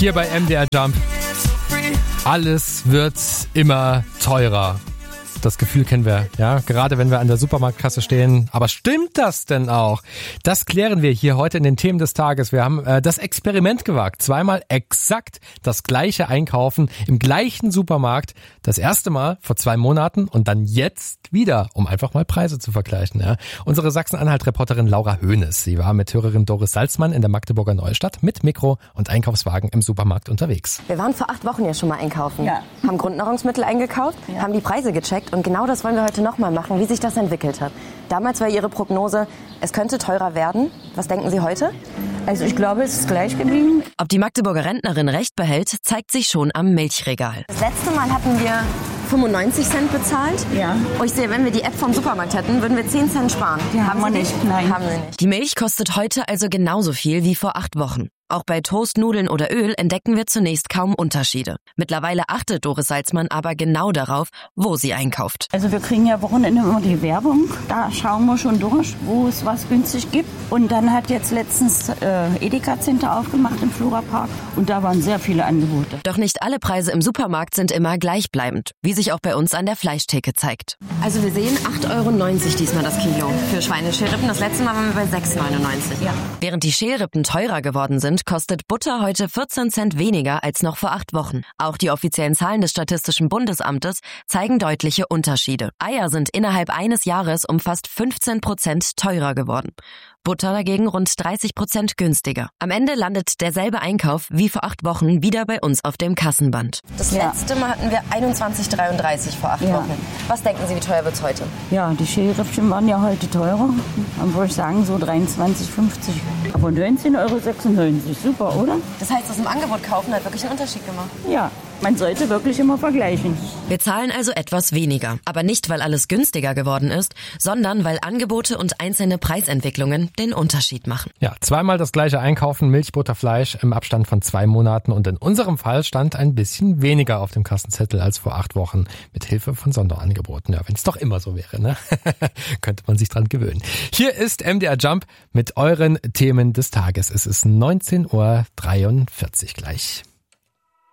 Hier bei MDR Jump. Alles wird immer teurer. Das Gefühl kennen wir, ja, gerade wenn wir an der Supermarktkasse stehen. Aber stimmt das denn auch? Das klären wir hier heute in den Themen des Tages. Wir haben das Experiment gewagt. Zweimal exakt das gleiche einkaufen im gleichen Supermarkt. Das erste Mal vor 2 Monaten und dann jetzt wieder, um einfach mal Preise zu vergleichen. Ja. Unsere Sachsen-Anhalt-Reporterin Laura Hoeneß. Sie war mit Hörerin Doris Salzmann in der Magdeburger Neustadt mit Mikro und Einkaufswagen im Supermarkt unterwegs. Wir waren vor 8 Wochen ja schon mal einkaufen. Ja. Haben Grundnahrungsmittel eingekauft, haben die Preise gecheckt. Und genau das wollen wir heute nochmal machen, wie sich das entwickelt hat. Damals war Ihre Prognose, es könnte teurer werden. Was denken Sie heute? Also ich glaube, es ist gleich geblieben. Ob die Magdeburger Rentnerin recht behält, zeigt sich schon am Milchregal. Das letzte Mal hatten wir 95 Cent bezahlt. Ja. Und ich sehe, wenn wir die App vom Supermarkt hätten, würden wir 10 Cent sparen. Die haben wir Sie nicht, nein. Haben Sie nicht. Die Milch kostet heute also genauso viel wie vor 8 Wochen. Auch bei Toast, Nudeln oder Öl entdecken wir zunächst kaum Unterschiede. Mittlerweile achtet Doris Salzmann aber genau darauf, wo sie einkauft. Also wir kriegen ja Wochenende immer die Werbung. Da schauen wir schon durch, wo es was günstig gibt. Und dann hat jetzt letztens Edeka Center aufgemacht im Florapark. Und da waren sehr viele Angebote. Doch nicht alle Preise im Supermarkt sind immer gleichbleibend, wie sich auch bei uns an der Fleischtheke zeigt. Also wir sehen 8,90 € diesmal das Kilo für Schweineschälrippen. Das letzte Mal waren wir bei 6,99 €. Ja. Während die Schälrippen teurer geworden sind, kostet Butter heute 14 Cent weniger als noch vor 8 Wochen. Auch die offiziellen Zahlen des Statistischen Bundesamtes zeigen deutliche Unterschiede. Eier sind innerhalb eines Jahres um fast 15% teurer geworden. Butter dagegen rund 30% günstiger. Am Ende landet derselbe Einkauf wie vor 8 Wochen wieder bei uns auf dem Kassenband. Das letzte Mal hatten wir 21,33 € vor 8 Wochen. Was denken Sie, wie teuer wird's heute? Ja, die Schälrippchen waren ja heute teurer. Dann würde ich sagen so 23,50 €. Aber 19,96 €. Super, oder? Das heißt, das im Angebot kaufen hat wirklich einen Unterschied gemacht. Ja, man sollte wirklich immer vergleichen. Wir zahlen also etwas weniger. Aber nicht, weil alles günstiger geworden ist, sondern weil Angebote und einzelne Preisentwicklungen den Unterschied machen. Ja, zweimal das gleiche einkaufen, Milch, Butter, Fleisch im Abstand von 2 Monaten und in unserem Fall stand ein bisschen weniger auf dem Kassenzettel als vor 8 Wochen mit Hilfe von Sonderangeboten. Ja, wenn es doch immer so wäre, ne? Könnte man sich dran gewöhnen. Hier ist MDR Jump mit euren Themen des Tages. Es ist 19:43 Uhr gleich.